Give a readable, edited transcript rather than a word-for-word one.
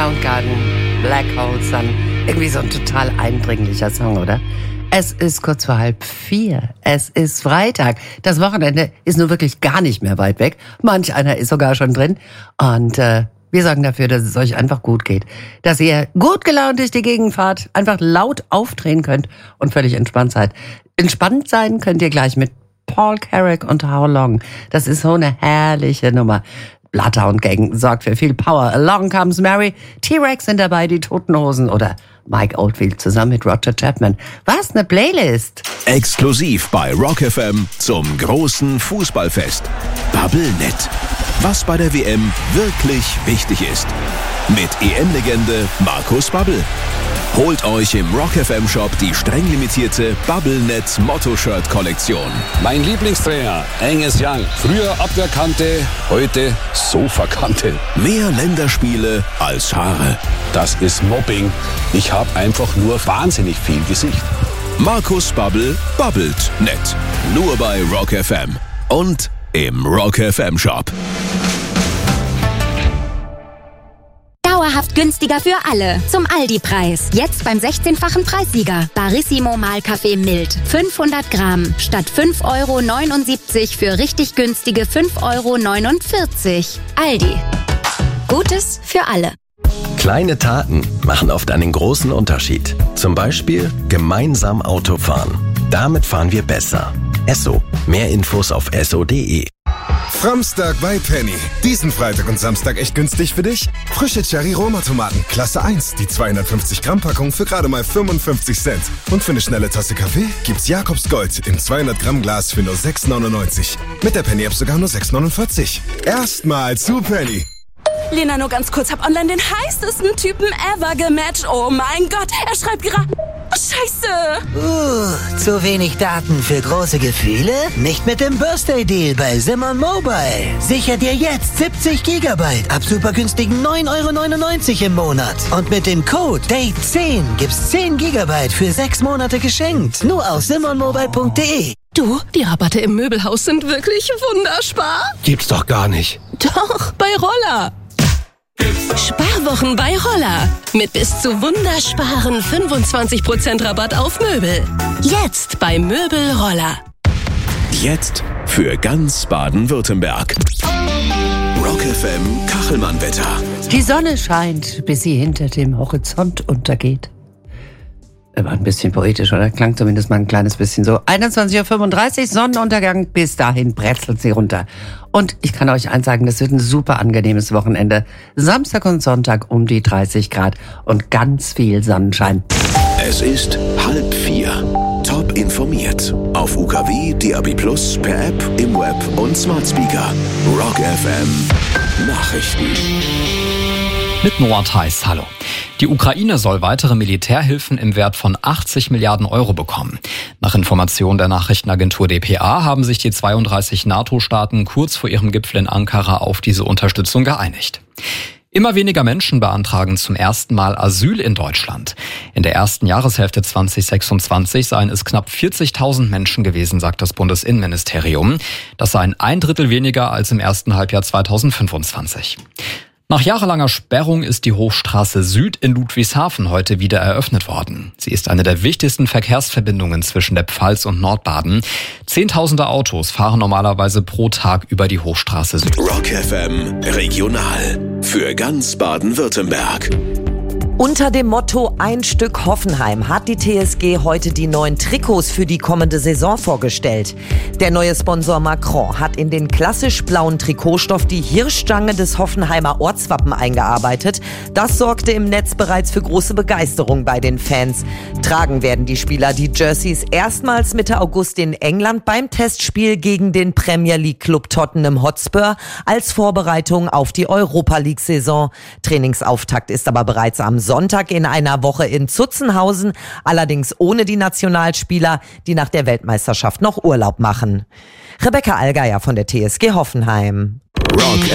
Soundgarden, Black Hole Sun. Irgendwie so ein total eindringlicher Song, oder? Es ist kurz vor 3:30. Es ist Freitag. Das Wochenende ist nur wirklich gar nicht mehr weit weg. Manch einer ist sogar schon drin. Und wir sorgen dafür, dass es euch einfach gut geht. Dass ihr gut gelaunt durch die Gegend fahrt, einfach laut aufdrehen könnt und völlig entspannt seid. Entspannt sein könnt ihr gleich mit Paul Carrack und How Long. Das ist so eine herrliche Nummer. Bloodhound Gang sorgt für viel Power. Along Comes Mary, T-Rex sind dabei, die Toten Hosen oder Mike Oldfield zusammen mit Roger Chapman. Was, eine Playlist? Exklusiv bei Rock FM zum großen Fußballfest. Bubblenet. Was bei der WM wirklich wichtig ist. Mit EM-Legende Markus Babbel. Holt euch im Rock FM Shop die streng limitierte Bubblenet Motto-Shirt-Kollektion. Mein Lieblingstrainer, Angus Young. Früher Abwehrkante, heute Sofakante. Mehr Länderspiele als Haare. Das ist Mobbing. Ich habe einfach nur wahnsinnig viel Gesicht. Markus Babbel babbelt nett. Nur bei Rock FM und im Rock FM Shop. Dauerhaft günstiger für alle. Zum Aldi-Preis. Jetzt beim 16-fachen Preissieger. Barissimo Mahlkaffee mild. 500 Gramm. Statt 5,79 € für richtig günstige 5,49 €. Aldi. Gutes für alle. Kleine Taten machen oft einen großen Unterschied. Zum Beispiel gemeinsam Auto fahren. Damit fahren wir besser. Esso. Mehr Infos auf esso.de. Framstag bei Penny. Diesen Freitag und Samstag echt günstig für dich? Frische Cherry-Roma-Tomaten, Klasse 1. Die 250-Gramm-Packung für gerade mal 55 Cent. Und für eine schnelle Tasse Kaffee gibt's Jakobs Gold im 200-Gramm-Glas für nur 6,99. Mit der Penny-App sogar nur 6,49. Erstmal zu Penny. Lena, nur ganz kurz, hab online den heißesten Typen ever gematcht. Oh mein Gott, er schreibt gerade... Oh, Scheiße! Zu wenig Daten für große Gefühle? Nicht mit dem Birthday-Deal bei Simon Mobile. Sicher dir jetzt 70 GB ab super günstigen 9,99 € im Monat. Und mit dem Code DATE10 gibt's 10 GB für 6 Monate geschenkt. Nur auf simonmobile.de. Du, die Rabatte im Möbelhaus sind wirklich wunderspar. Gibt's doch gar nicht. Doch, bei Roller. Sparwochen bei Roller. Mit bis zu wundersparen 25% Rabatt auf Möbel. Jetzt bei Möbel Roller. Jetzt für ganz Baden-Württemberg. Rock FM Kachelmann-Wetter. Die Sonne scheint, bis sie hinter dem Horizont untergeht. War ein bisschen poetisch, oder? Klang zumindest mal ein kleines bisschen so. 21:35 Uhr, Sonnenuntergang, bis dahin bretzelt sie runter. Und ich kann euch eins sagen, das wird ein super angenehmes Wochenende. Samstag und Sonntag um die 30 Grad und ganz viel Sonnenschein. Es ist 3:30. Top informiert. Auf UKW, DAB+, per App, im Web und Smart Speaker. Rock FM Nachrichten. Mit Noah Theis, hallo. Die Ukraine soll weitere Militärhilfen im Wert von 80 Milliarden € bekommen. Nach Informationen der Nachrichtenagentur dpa haben sich die 32 NATO-Staaten kurz vor ihrem Gipfel in Ankara auf diese Unterstützung geeinigt. Immer weniger Menschen beantragen zum ersten Mal Asyl in Deutschland. In der ersten Jahreshälfte 2026 seien es knapp 40.000 Menschen gewesen, sagt das Bundesinnenministerium. Das seien 1/3 weniger als im ersten Halbjahr 2025. Nach jahrelanger Sperrung ist die Hochstraße Süd in Ludwigshafen heute wieder eröffnet worden. Sie ist eine der wichtigsten Verkehrsverbindungen zwischen der Pfalz und Nordbaden. Zehntausende Autos fahren normalerweise pro Tag über die Hochstraße Süd. Rock FM Regional für ganz Baden-Württemberg. Unter dem Motto Ein Stück Hoffenheim hat die TSG heute die neuen Trikots für die kommende Saison vorgestellt. Der neue Sponsor Macron hat in den klassisch blauen Trikotstoff die Hirschstange des Hoffenheimer Ortswappen eingearbeitet. Das sorgte im Netz bereits für große Begeisterung bei den Fans. Tragen werden die Spieler die Jerseys erstmals Mitte August in England beim Testspiel gegen den Premier League Club Tottenham Hotspur als Vorbereitung auf die Europa League Saison. Trainingsauftakt ist aber bereits am Sonntag in einer Woche in Zutzenhausen, allerdings ohne die Nationalspieler, die nach der Weltmeisterschaft noch Urlaub machen. Rebecca Allgeier von der TSG Hoffenheim. Rock